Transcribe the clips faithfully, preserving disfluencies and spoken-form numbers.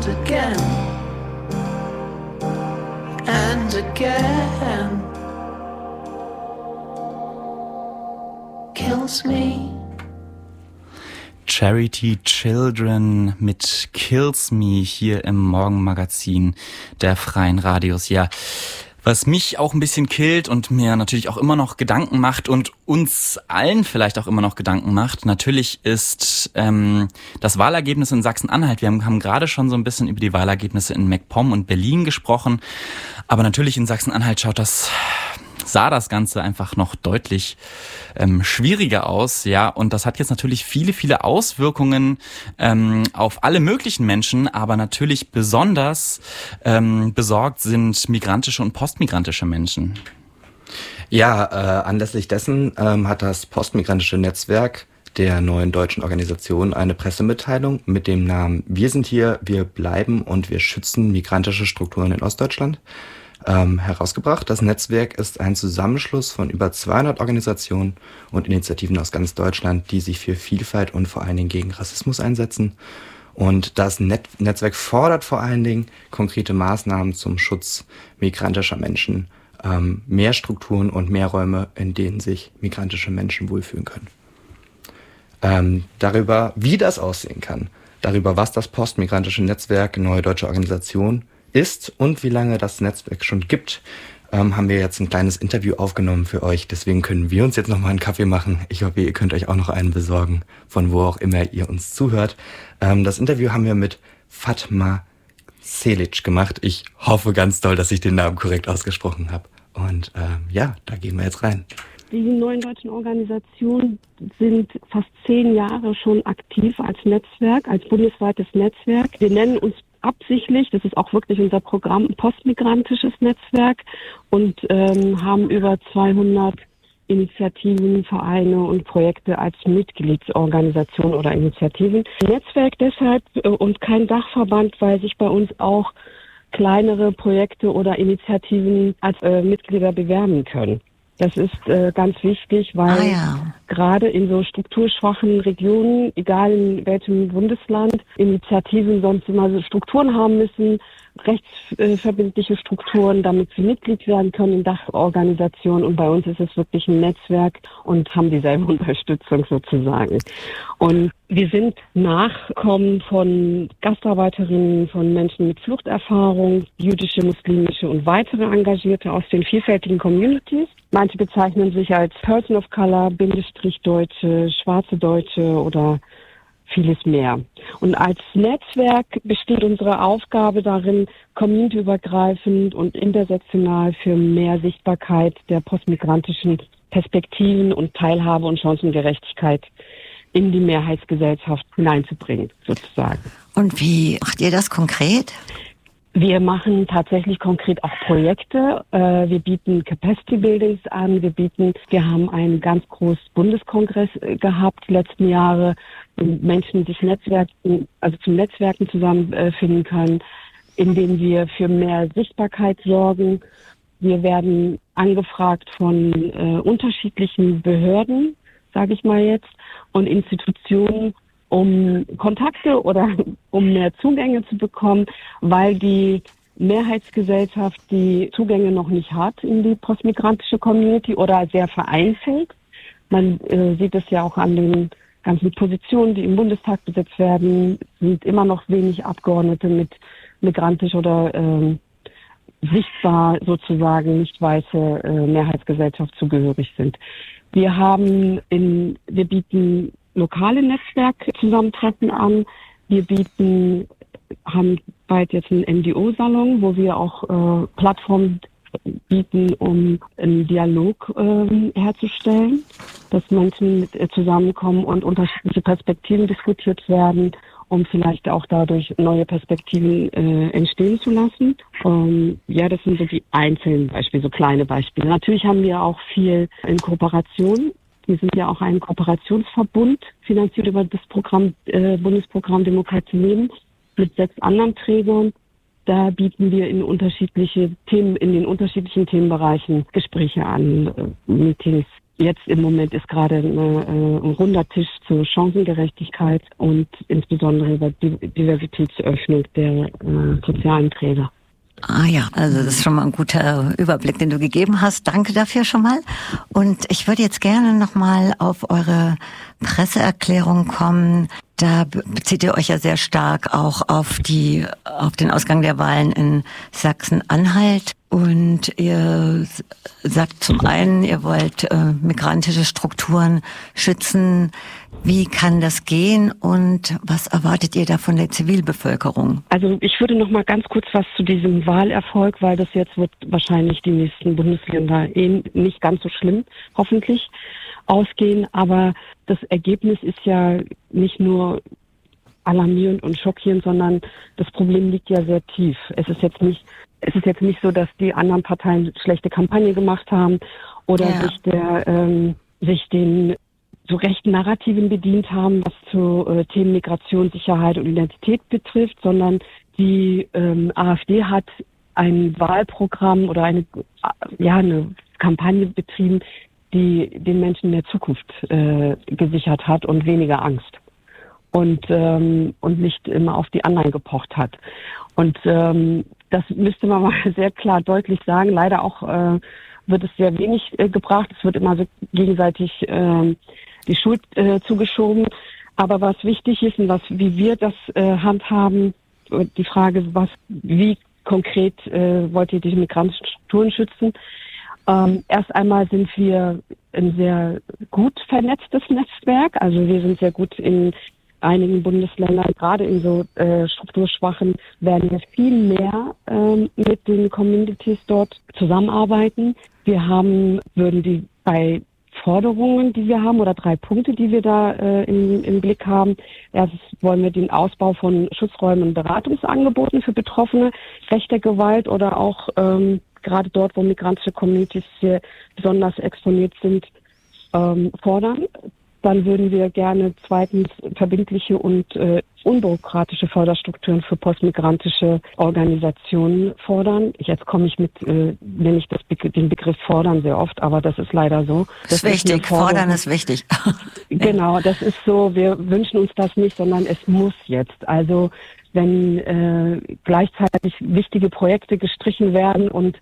again and again kills me. Charity Children mit Kills Me hier im Morgenmagazin der Freien Radios. Ja, was mich auch ein bisschen killt und mir natürlich auch immer noch Gedanken macht und uns allen vielleicht auch immer noch Gedanken macht, natürlich ist ähm, das Wahlergebnis in Sachsen-Anhalt. Wir haben, haben gerade schon so ein bisschen über die Wahlergebnisse in MacPom und Berlin gesprochen, aber natürlich in Sachsen-Anhalt schaut das... sah das Ganze einfach noch deutlich ähm, schwieriger aus, ja, und das hat jetzt natürlich viele, viele Auswirkungen ähm, auf alle möglichen Menschen, aber natürlich besonders ähm, besorgt sind migrantische und postmigrantische Menschen. Ja, äh, anlässlich dessen ähm, hat das postmigrantische Netzwerk der neuen deutschen Organisation eine Pressemitteilung mit dem Namen Wir sind hier, wir bleiben und wir schützen migrantische Strukturen in Ostdeutschland Ähm, herausgebracht. Das Netzwerk ist ein Zusammenschluss von über zweihundert Organisationen und Initiativen aus ganz Deutschland, die sich für Vielfalt und vor allen Dingen gegen Rassismus einsetzen. Und das Net- Netzwerk fordert vor allen Dingen konkrete Maßnahmen zum Schutz migrantischer Menschen, ähm, mehr Strukturen und mehr Räume, in denen sich migrantische Menschen wohlfühlen können. Ähm, darüber, wie das aussehen kann, darüber, was das postmigrantische Netzwerk, Neue Deutsche Organisation, ist und wie lange das Netzwerk schon gibt, ähm, haben wir jetzt ein kleines Interview aufgenommen für euch. Deswegen können wir uns jetzt noch mal einen Kaffee machen. Ich hoffe, ihr könnt euch auch noch einen besorgen, von wo auch immer ihr uns zuhört. Ähm, das Interview haben wir mit Fatma Selic gemacht. Ich hoffe ganz doll, dass ich den Namen korrekt ausgesprochen habe. Und ähm, ja, da gehen wir jetzt rein. Die neuen deutschen Organisationen sind fast zehn Jahre schon aktiv als Netzwerk, als bundesweites Netzwerk. Wir nennen uns absichtlich, das ist auch wirklich unser Programm, ein postmigrantisches Netzwerk und ähm, haben über zweihundert Initiativen, Vereine und Projekte als Mitgliedsorganisation oder Initiativen. Netzwerk deshalb äh, und kein Dachverband, weil sich bei uns auch kleinere Projekte oder Initiativen als äh, Mitglieder bewerben können. Das ist äh, ganz wichtig, weil ah, ja. gerade in so strukturschwachen Regionen, egal in welchem Bundesland, Initiativen sonst immer so Strukturen haben müssen, rechtsverbindliche Strukturen, damit sie Mitglied werden können in Dachorganisationen. Und bei uns ist es wirklich ein Netzwerk und haben dieselbe Unterstützung sozusagen. Und wir sind Nachkommen von Gastarbeiterinnen, von Menschen mit Fluchterfahrung, jüdische, muslimische und weitere Engagierte aus den vielfältigen Communities. Manche bezeichnen sich als Person of Color, Bindestrich Deutsche, schwarze Deutsche oder vieles mehr. Und als Netzwerk besteht unsere Aufgabe darin, communityübergreifend und intersektional für mehr Sichtbarkeit der postmigrantischen Perspektiven und Teilhabe und Chancengerechtigkeit in die Mehrheitsgesellschaft hineinzubringen, sozusagen. Und wie macht ihr das konkret? Wir machen tatsächlich konkret auch Projekte. Wir bieten Capacity Buildings an. Wir bieten, wir haben einen ganz großen Bundeskongress gehabt die letzten Jahre, wo Menschen sich Netzwerken, also zum Netzwerken zusammenfinden können, in denen wir für mehr Sichtbarkeit sorgen. Wir werden angefragt von äh, unterschiedlichen Behörden, sage ich mal jetzt, und Institutionen, um Kontakte oder um mehr Zugänge zu bekommen, weil die Mehrheitsgesellschaft die Zugänge noch nicht hat in die postmigrantische Community oder sehr vereinzelt. Man äh, sieht es ja auch an den ganzen Positionen, die im Bundestag besetzt werden, sind immer noch wenig Abgeordnete mit migrantisch oder äh, sichtbar sozusagen nicht weiße äh, Mehrheitsgesellschaft zugehörig sind. Wir haben in, wir bieten lokale Netzwerkzusammentreffen an. Wir bieten, haben bald jetzt einen N D O-Salon, wo wir auch äh, Plattformen bieten, um einen Dialog äh, herzustellen, dass Menschen mit, äh, zusammenkommen und unterschiedliche Perspektiven diskutiert werden, um vielleicht auch dadurch neue Perspektiven äh, entstehen zu lassen. Ähm, ja, das sind so die einzelnen Beispiele, so kleine Beispiele. Natürlich haben wir auch viel in Kooperation. Wir sind ja auch ein Kooperationsverbund, finanziert über das Programm äh, Bundesprogramm Demokratie leben, mit sechs anderen Trägern. Da bieten wir in unterschiedliche Themen, in den unterschiedlichen Themenbereichen Gespräche an, äh, Meetings. jetzt im Moment ist gerade eine, äh, ein runder Tisch zur Chancengerechtigkeit und insbesondere über die Diversitätsöffnung der äh, sozialen Träger. Ah ja, also das ist schon mal ein guter Überblick, den du gegeben hast. Danke dafür schon mal. Und ich würde jetzt gerne nochmal auf eure Presseerklärung kommen. Da bezieht ihr euch ja sehr stark auch auf die, auf den Ausgang der Wahlen in Sachsen-Anhalt. Und ihr sagt zum einen, ihr wollt äh, migrantische Strukturen schützen. Wie kann das gehen und was erwartet ihr da von der Zivilbevölkerung? Also ich würde noch mal ganz kurz was zu diesem Wahlerfolg, weil das jetzt wird wahrscheinlich die nächsten Bundesländer eh nicht ganz so schlimm, hoffentlich, ausgehen. Aber das Ergebnis ist ja nicht nur alarmierend und schockierend, sondern das Problem liegt ja sehr tief. Es ist jetzt nicht, es ist jetzt nicht so, dass die anderen Parteien schlechte Kampagne gemacht haben oder ja. sich der, ähm, sich den so rechten Narrativen bedient haben, was zu äh, Themen Migration, Sicherheit und Identität betrifft, sondern die ähm, AfD hat ein Wahlprogramm oder eine, ja, eine Kampagne betrieben, die den Menschen mehr Zukunft äh, gesichert hat und weniger Angst und ähm, und nicht immer auf die anderen gepocht hat. Und ähm, das müsste man mal sehr klar deutlich sagen. Leider auch äh, wird es sehr wenig äh, gebracht. Es wird immer so gegenseitig äh, die Schuld äh, zugeschoben. Aber was wichtig ist und was, wie wir das äh, handhaben, die Frage, was, wie konkret äh, wollt ihr die migrantischen Strukturen schützen? Ähm, erst einmal sind wir ein sehr gut vernetztes Netzwerk. Also wir sind sehr gut in einigen Bundesländern, gerade in so äh, strukturschwachen, werden wir viel mehr ähm, mit den Communities dort zusammenarbeiten. Wir haben, würden die bei Forderungen, die wir haben, oder drei Punkte, die wir da äh, im, im Blick haben. Erstens wollen wir den Ausbau von Schutzräumen und Beratungsangeboten für Betroffene rechter Gewalt oder auch ähm, gerade dort, wo migrantische Communities hier besonders exponiert sind, ähm, fordern. Dann würden wir gerne zweitens verbindliche und äh, unbürokratische Förderstrukturen für postmigrantische Organisationen fordern. Jetzt komme ich mit, äh, nenne ich das, den Begriff fordern sehr oft, aber das ist leider so. Das ist wichtig, fordern ist wichtig. Genau, das ist so, wir wünschen uns das nicht, sondern es muss jetzt. Also wenn äh, gleichzeitig wichtige Projekte gestrichen werden und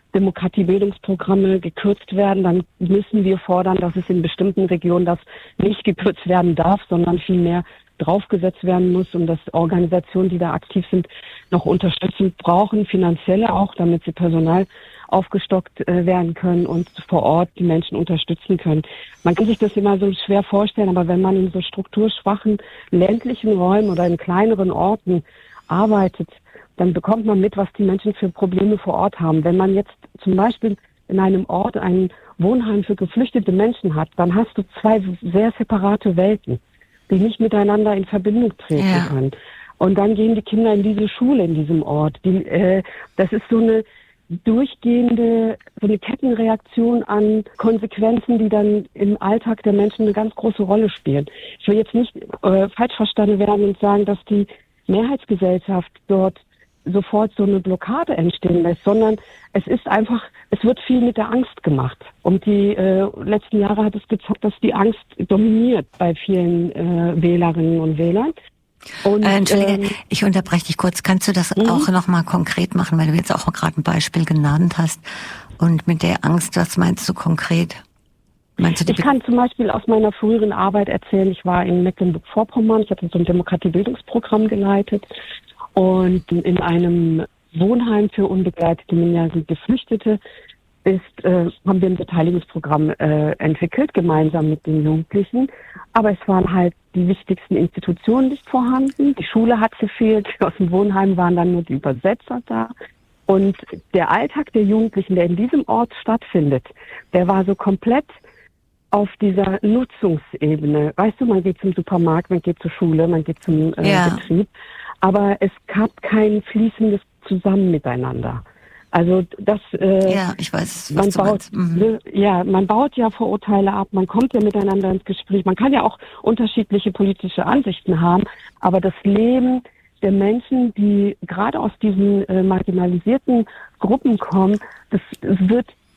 Demokratiebildungsprogramme gekürzt werden, dann müssen wir fordern, dass es in bestimmten Regionen das nicht gekürzt werden darf, sondern vielmehr draufgesetzt werden muss und dass Organisationen, die da aktiv sind, noch Unterstützung brauchen, finanzielle auch, damit sie Personal aufgestockt äh, werden können und vor Ort die Menschen unterstützen können. Man kann sich das immer so schwer vorstellen, aber wenn man in so strukturschwachen ländlichen Räumen oder in kleineren Orten arbeitet, dann bekommt man mit, was die Menschen für Probleme vor Ort haben. Wenn man jetzt zum Beispiel in einem Ort ein Wohnheim für geflüchtete Menschen hat, dann hast du zwei sehr separate Welten, die nicht miteinander in Verbindung treten ja. können. Und dann gehen die Kinder in diese Schule in diesem Ort. Die, äh, das ist so eine durchgehende, so eine Kettenreaktion an Konsequenzen, die dann im Alltag der Menschen eine ganz große Rolle spielen. Ich will jetzt nicht äh, falsch verstanden werden und sagen, dass die Mehrheitsgesellschaft dort sofort so eine Blockade entstehen lässt, sondern es ist einfach, es wird viel mit der Angst gemacht. Und die äh, letzten Jahre hat es gezeigt, dass die Angst dominiert bei vielen äh, Wählerinnen und Wählern. Und, äh, Entschuldige, ähm, ich unterbreche dich kurz. Kannst du das mhm. auch nochmal konkret machen, weil du jetzt auch gerade ein Beispiel genannt hast? Und mit der Angst, was meinst du konkret? Meinst du die ich kann zum Beispiel aus meiner früheren Arbeit erzählen, ich war in Mecklenburg-Vorpommern, ich habe so ein Demokratiebildungsprogramm geleitet. Und in einem Wohnheim für unbegleitete minderjährige Geflüchtete ist, äh, haben wir ein Beteiligungsprogramm äh, entwickelt, gemeinsam mit den Jugendlichen. Aber es waren halt die wichtigsten Institutionen nicht vorhanden. Die Schule hat gefehlt, aus dem Wohnheim waren dann nur die Übersetzer da. Und der Alltag der Jugendlichen, der in diesem Ort stattfindet, der war so komplett auf dieser Nutzungsebene. Weißt du, man geht zum Supermarkt, man geht zur Schule, man geht zum äh, ja. Betrieb. Aber es gab kein fließendes Zusammen miteinander. Also das, äh, ja, ich weiß, was man du baut, mhm. ja, man baut ja Vorurteile ab, man kommt ja miteinander ins Gespräch. Man kann ja auch unterschiedliche politische Ansichten haben, aber das Leben der Menschen, die gerade aus diesen äh, marginalisierten Gruppen kommen, das, das wird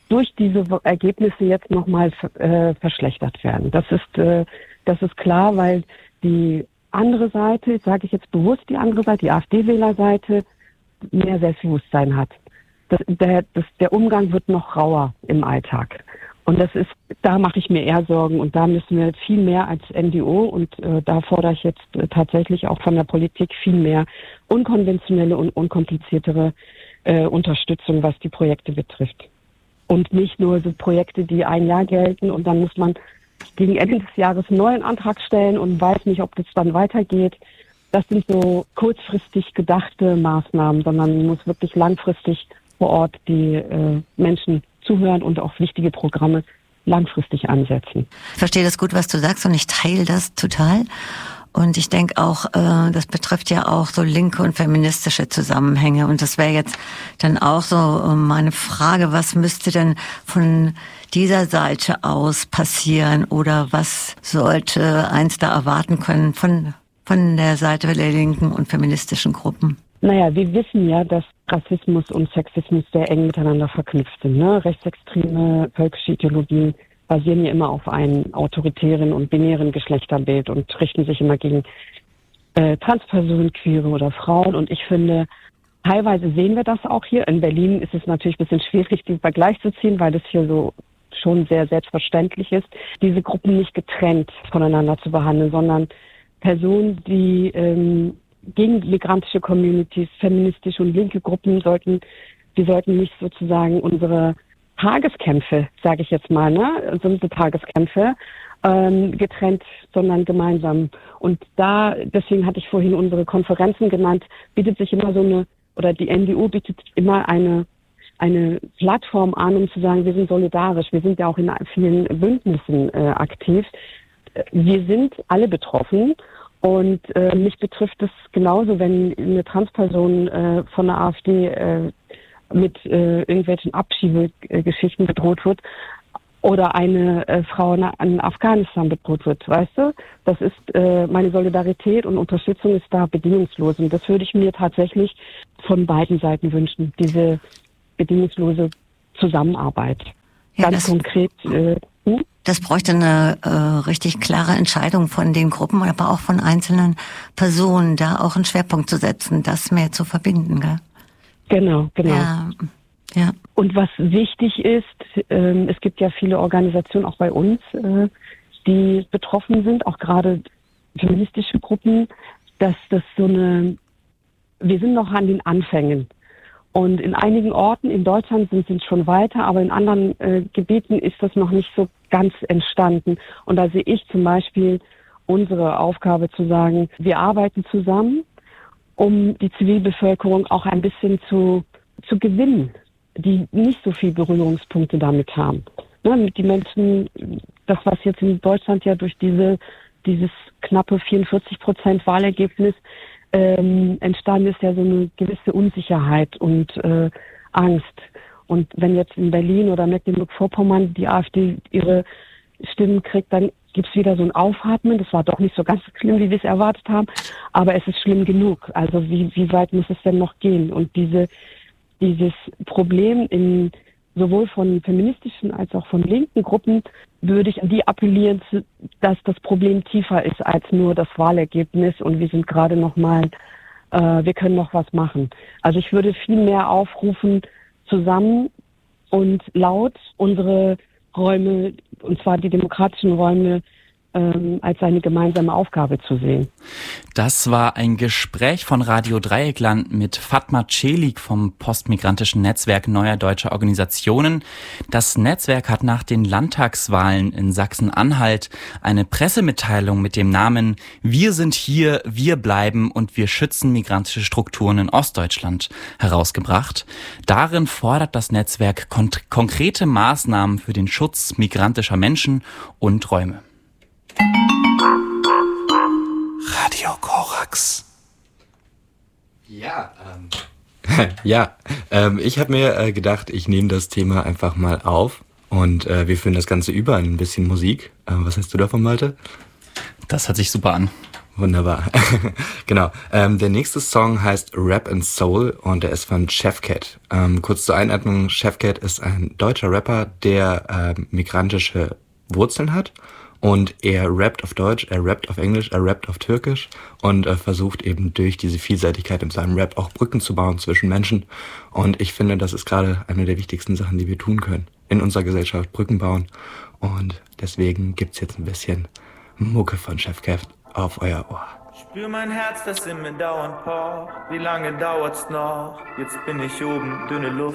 durch diese Ergebnisse jetzt nochmal äh, verschlechtert werden. Das ist, äh, das ist klar, weil die andere Seite, sage ich jetzt bewusst die andere Seite, die AfD-Wählerseite, mehr Selbstbewusstsein hat. Das, der, das, der Umgang wird noch rauer im Alltag. Und das ist, da mache ich mir eher Sorgen und da müssen wir viel mehr als N D O und äh, da fordere ich jetzt äh, tatsächlich auch von der Politik viel mehr unkonventionelle und unkompliziertere äh, Unterstützung, was die Projekte betrifft. Und nicht nur so Projekte, die ein Jahr gelten und dann muss man gegen Ende des Jahres einen neuen Antrag stellen und weiß nicht, ob das dann weitergeht. Das sind so kurzfristig gedachte Maßnahmen, sondern man muss wirklich langfristig vor Ort die äh, Menschen zuhören und auch wichtige Programme langfristig ansetzen. Ich verstehe das gut, was du sagst und ich teile das total. Und ich denke auch, äh, das betrifft ja auch so linke und feministische Zusammenhänge. Und das wäre jetzt dann auch so äh, meine Frage, was müsste denn von dieser Seite aus passieren oder was sollte eins da erwarten können von, von der Seite der linken und feministischen Gruppen? Naja, wir wissen ja, dass Rassismus und Sexismus sehr eng miteinander verknüpft sind. Ne? Rechtsextreme völkische Ideologien basieren ja immer auf einem autoritären und binären Geschlechterbild und richten sich immer gegen äh, Transpersonen, Queere oder Frauen. Und ich finde, teilweise sehen wir das auch hier. In Berlin ist es natürlich ein bisschen schwierig, den Vergleich zu ziehen, weil das hier so schon sehr selbstverständlich ist, diese Gruppen nicht getrennt voneinander zu behandeln, sondern Personen, die ähm, gegen migrantische Communities, feministische und linke Gruppen sollten, wir sollten nicht sozusagen unsere Tageskämpfe, sage ich jetzt mal, ne, also unsere Tageskämpfe ähm, getrennt, sondern gemeinsam. Und da, deswegen hatte ich vorhin unsere Konferenzen genannt, bietet sich immer so eine, oder die N D O bietet immer eine eine Plattform an, um zu sagen, wir sind solidarisch. Wir sind ja auch in vielen Bündnissen äh, aktiv. Wir sind alle betroffen. Und äh, mich betrifft es genauso, wenn eine Transperson äh, von der AfD äh, mit äh, irgendwelchen Abschiebegeschichten bedroht wird oder eine äh, Frau in, in Afghanistan bedroht wird, weißt du? Das ist äh, meine Solidarität und Unterstützung ist da bedingungslos. Und das würde ich mir tatsächlich von beiden Seiten wünschen, diese bedingungslose Zusammenarbeit. Ja, Ganz konkret. Äh, hm? Das bräuchte eine äh, richtig klare Entscheidung von den Gruppen, aber auch von einzelnen Personen, da auch einen Schwerpunkt zu setzen, das mehr zu verbinden, gell? Genau, genau. Ja, ja. Und was wichtig ist, ähm, es gibt ja viele Organisationen auch bei uns, äh, die betroffen sind, auch gerade feministische Gruppen, dass das so eine, wir sind noch an den Anfängen. Und in einigen Orten in Deutschland sind sie schon weiter, aber in anderen äh, Gebieten ist das noch nicht so ganz entstanden. Und da sehe ich zum Beispiel unsere Aufgabe zu sagen, wir arbeiten zusammen, um die Zivilbevölkerung auch ein bisschen zu, zu gewinnen, die nicht so viel Berührungspunkte damit haben. Ne, die Menschen, das was jetzt in Deutschland ja durch diese, dieses knappe vierundvierzig Prozent Wahlergebnis ähm, entstanden ist, ja so eine gewisse Unsicherheit und äh, Angst. Und wenn jetzt in Berlin oder Mecklenburg-Vorpommern die AfD ihre Stimmen kriegt, dann gibt's wieder so ein Aufatmen. Das war doch nicht so ganz so schlimm, wie wir es erwartet haben. Aber es ist schlimm genug. Also wie, wie weit muss es denn noch gehen? Und diese, dieses Problem in sowohl von feministischen als auch von linken Gruppen würde ich an die appellieren, dass das Problem tiefer ist als nur das Wahlergebnis und wir sind gerade noch mal, äh, wir können noch was machen. Also ich würde viel mehr aufrufen, zusammen und laut unsere Räume, und zwar die demokratischen Räume, ähm, als eine gemeinsame Aufgabe zu sehen. Das war ein Gespräch von Radio Dreieckland mit Fatma Celik vom postmigrantischen Netzwerk Neuer Deutscher Organisationen. Das Netzwerk hat nach den Landtagswahlen in Sachsen-Anhalt eine Pressemitteilung mit dem Namen Wir sind hier, wir bleiben und wir schützen migrantische Strukturen in Ostdeutschland herausgebracht. Darin fordert das Netzwerk kon- konkrete Maßnahmen für den Schutz migrantischer Menschen und Räume. Radio Korax. Ja, ähm, ja, ähm, ich habe mir äh, gedacht, ich nehme das Thema einfach mal auf und äh, wir führen das Ganze über in ein bisschen Musik. Äh, was hast du davon, Malte? Das hört sich super an. Wunderbar. Genau. Ähm, der nächste Song heißt Rap and Soul und der ist von Chefcat. Ähm, kurz zur Einordnung, Chefcat ist ein deutscher Rapper, der äh, migrantische Wurzeln hat und er rappt auf Deutsch, er rappt auf Englisch, er rappt auf Türkisch und äh, versucht eben durch diese Vielseitigkeit in seinem Rap auch Brücken zu bauen zwischen Menschen. Und ich finde, das ist gerade eine der wichtigsten Sachen, die wir tun können in unserer Gesellschaft, Brücken bauen. Und deswegen gibt's jetzt ein bisschen Mucke von Chefcat auf euer Ohr. Spür mein Herz, das in mir dauernd pocht. Wie lange dauert's noch? Jetzt bin ich oben, dünne Luft,